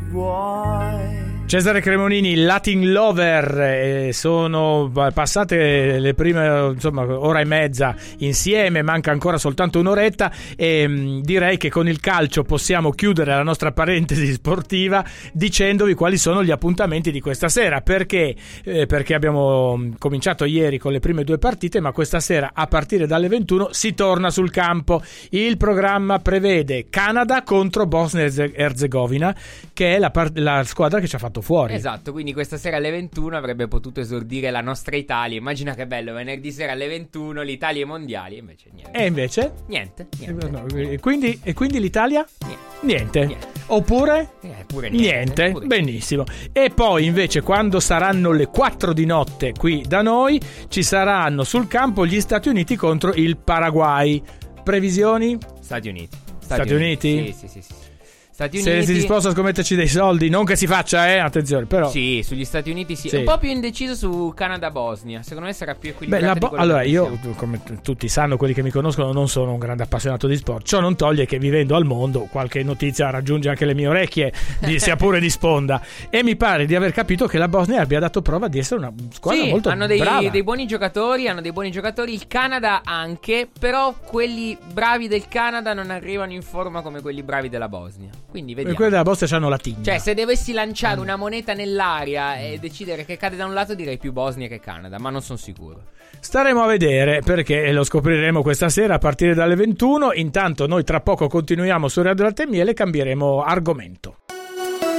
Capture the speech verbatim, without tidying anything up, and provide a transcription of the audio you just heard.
vuoi. Cesare Cremonini, Latin Lover, eh, sono passate le prime, insomma, ora e mezza insieme, manca ancora soltanto un'oretta e mh, direi che con il calcio possiamo chiudere la nostra parentesi sportiva dicendovi quali sono gli appuntamenti di questa sera, perché, eh, perché abbiamo cominciato ieri con le prime due partite, ma questa sera a partire dalle ventuno si torna sul campo. Il programma prevede Canada contro Bosnia e Erzegovina, che è la, par- la squadra che ci ha fatto fuori. Esatto, quindi questa sera alle ventuno avrebbe potuto esordire la nostra Italia. Immagina che bello, venerdì sera alle ventuno l'Italia ai mondiali, invece niente. E invece? Niente, niente. No, e, quindi, e quindi l'Italia? Niente. Niente. Niente. Oppure? Eh, pure niente. Niente. Pure. Benissimo. E poi invece quando saranno le quattro di notte qui da noi ci saranno sul campo gli Stati Uniti contro il Paraguay. Previsioni? Stati Uniti. Stati, Stati Uniti? Uniti? Sì, sì, sì. Stati Se Uniti. si disposta a scommetterci dei soldi, non che si faccia, eh, attenzione, però. Sì, sugli Stati Uniti sì. Sì. Un po' più indeciso su Canada-Bosnia. Secondo me sarà più equilibrato. Beh, la di Bo- quello allora che io, pensiamo. come t- tutti sanno, quelli che mi conoscono, non sono un grande appassionato di sport. Ciò non toglie che vivendo al mondo qualche notizia raggiunge anche le mie orecchie, di, sia pure di sponda. E mi pare di aver capito che la Bosnia abbia dato prova di essere una squadra sì, molto hanno dei, brava. dei buoni giocatori, hanno dei buoni giocatori. Il Canada anche, però quelli bravi del Canada non arrivano in forma come quelli bravi della Bosnia. Quindi E vediamo. quelli della Bosnia hanno la tigna. Cioè, se dovessi lanciare una moneta nell'aria e decidere che cade da un lato, direi più Bosnia che Canada, ma non sono sicuro. Staremo a vedere, perché lo scopriremo questa sera a partire dalle ventuno. Intanto noi tra poco continuiamo su Radio Latte e Miele e cambieremo argomento.